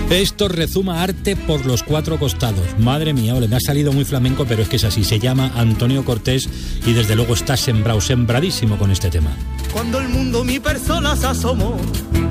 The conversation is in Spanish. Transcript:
Esto rezuma arte por los cuatro costados. Madre mía, ole, me ha salido muy flamenco, pero es que es así. Se llama Antonio Cortés y desde luego está sembradísimo con este tema. Cuando el mundo mi persona se asomó